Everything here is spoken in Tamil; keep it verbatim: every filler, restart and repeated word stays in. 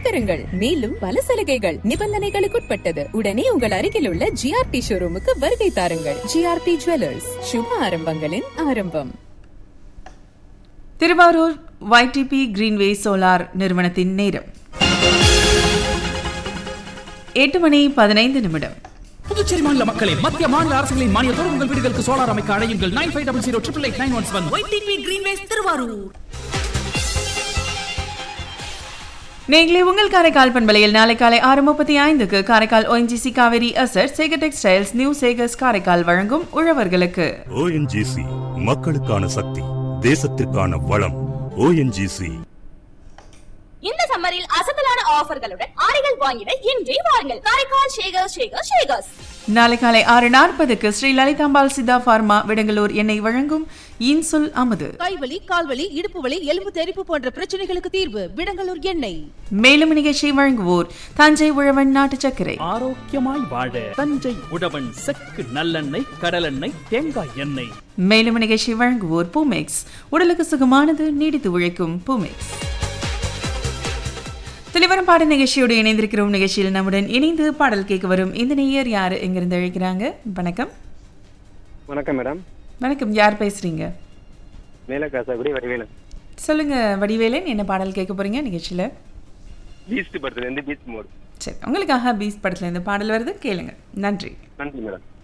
பெறுங்கள். மேலும் பல சலுகைகள் நிபந்தனைகளுக்குட்பட்டது. உடனே உங்கள் அருகில் உள்ள ஜிஆர்டி ஷோரூமுக்கு வருகை தாருங்கள். ஜிஆர்டி ஜுவல்லர்ஸ், சுப ஆரம்பங்களின் ஆரம்பம். திருவாரூர் ஒய்டிபி கிரீன்வே சோலார் நிறுவனத்தின் நேரம் எட்டு மணி பதினைந்து நிமிடம். புதுச்சேரி மாநில மக்களே, மத்திய மாநில அரசுகளின் மானியத்தோடு உங்கள் வீடுகளுக்கு சோலார் அமைக்க அழையுங்கள். Nine five double zero triple eight nine one seven. YDP Greenways Thiruvarur. நீங்களே உங்கள் காரைக்கால் பண்பலையில் நாளை காலை ஆறு முப்பத்தி ஐந்துக்கு Karaikal ONGC Kaveri asset Sekar textiles new Sekar's Karaikal வழங்கும் உழவர்களுக்கு. ஓஎன்ஜிசி மக்களுக்கான சக்தி, தேசத்திற்கான வளம். ஓஎன்ஜிசி. இந்த சம்மரில் அசத்தலான ஆஃபர்களுடன் ஆடைகள் வாங்கிட இன்றே வாருங்கள். காரைக்கால் ஷேகர் ஷேகர் ஷேகர்ஸ். நாளை காலை ஆறு நாற்பதுக்கு ஸ்ரீ லலிதாம்பாள் சித்தா பார்மா விடங்கலூர் எண்ணெய் வழங்கும் இன்சுல் அமுது. கைவலி, கால்வலி, இடுப்பு வலி, எலும்பு தெறிப்பு போன்ற பிரச்சனைகளுக்கு தீர்வு விடங்கலூர் எண்ணெய். மேலும் நிகழ்ச்சி வழங்குவோர் தஞ்சை உழவன் நாட்டு சர்க்கரை. ஆரோக்கியமாய் வாழ தஞ்சை உழவன் செக்கு நல்லெண்ணெய், கடலெண்ணெய், தேங்காய் எண்ணெய். மேலும் நிகழ்ச்சி வழங்குவோர் பூமெக்ஸ், உடலுக்கு சுகமானது, நீடித்து உழைக்கும் பூமெக்ஸ். தெளிவரம் பாடல் நிகழ்ச்சியோடு இணைந்திருக்கிறோம். நிகழ்ச்சியில் நம்முடன் இணைந்து பாடல் கேட்க வரும் இந்த நேயர் யாரு, எங்கிருந்து அழைக்கிறாங்க? வணக்கம். வணக்கம் மேடம். வணக்கம், யார் பேசுறீங்க? மேலக்காசாகுடி வடிவேலன். சொல்லுங்க வடிவேலன், என்ன பாடல் கேட்க போறீங்க நிகழ்ச்சியில? பீஸ்ட் படத்துல இருந்து பீஸ்ட் மோட். சரி, உங்களுக்காக பீஸ்ட் படத்துல இருந்து பாடல் வருது, கேளுங்க. நன்றி. நன்றி மேடம்.